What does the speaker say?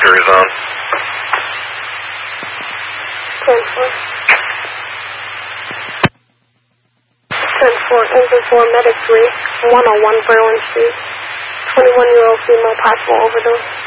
Monitor is on. 10-4. 10-4, engine 4, medic 3, 101 Berwyn Street. 21-year-old female, possible overdose.